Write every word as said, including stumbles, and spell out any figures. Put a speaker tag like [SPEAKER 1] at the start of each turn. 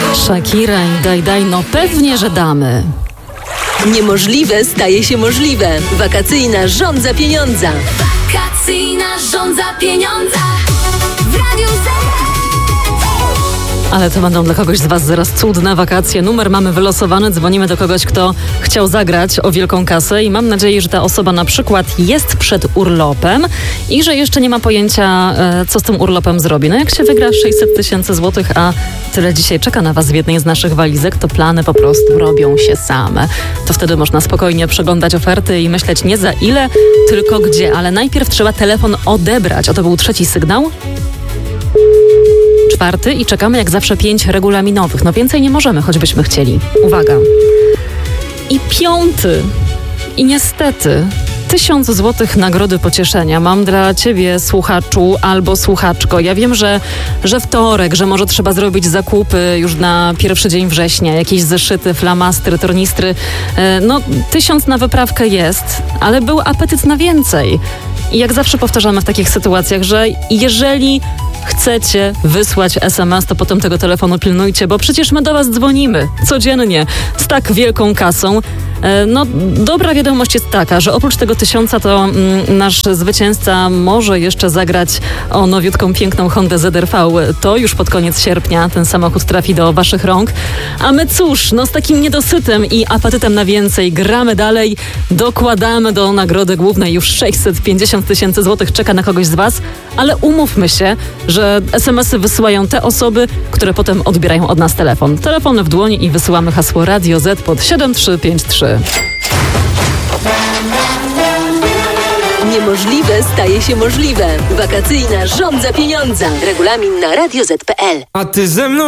[SPEAKER 1] Shakira i Daj Daj, no pewnie, że damy.
[SPEAKER 2] Niemożliwe staje się możliwe. Wakacyjna żądza pieniądza.
[SPEAKER 3] Wakacyjna żądza pieniądza w Radiu Z.
[SPEAKER 1] Ale to będą dla kogoś z was zaraz cudne wakacje. Numer mamy wylosowany, dzwonimy do kogoś, kto chciał zagrać o wielką kasę i mam nadzieję, że ta osoba na przykład jest przed urlopem i że jeszcze nie ma pojęcia, co z tym urlopem zrobi. No jak się wygra sześćset tysięcy złotych, a tyle dzisiaj czeka na was w jednej z naszych walizek, to plany po prostu robią się same. To wtedy można spokojnie przeglądać oferty i myśleć nie za ile, tylko gdzie. Ale najpierw trzeba telefon odebrać. O, to był trzeci sygnał. Czwarty i czekamy jak zawsze pięć regulaminowych. No więcej nie możemy, choćbyśmy chcieli. Uwaga. I piąty. I niestety tysiąc złotych nagrody pocieszenia mam dla ciebie, słuchaczu albo słuchaczko. Ja wiem, że, że wtorek, że może trzeba zrobić zakupy już na pierwszy dzień września, jakieś zeszyty, flamastry, tornistry. No tysiąc na wyprawkę jest, ale był apetyt na więcej. I jak zawsze powtarzamy w takich sytuacjach, że jeżeli chcecie wysłać es em es, to potem tego telefonu pilnujcie, bo przecież my do was dzwonimy codziennie z tak wielką kasą. No, dobra wiadomość jest taka, że oprócz tego tysiąca to mm, nasz zwycięzca może jeszcze zagrać o nowiutką, piękną Hondę zet er vé. To już pod koniec sierpnia ten samochód trafi do waszych rąk. A my cóż, no z takim niedosytem i apetytem na więcej gramy dalej, dokładamy do nagrody głównej już sześćset pięćdziesiąt tysięcy złotych czeka na kogoś z was, ale umówmy się, że es em esy wysyłają te osoby, które potem odbierają od nas telefon. Telefon w dłoni i wysyłamy hasło Radio Z pod siedem trzy pięć trzy.
[SPEAKER 2] Niemożliwe staje się możliwe. Wakacyjna żądza pieniądza. Regulamin na radio zet kropka pe el.
[SPEAKER 4] A ty ze mną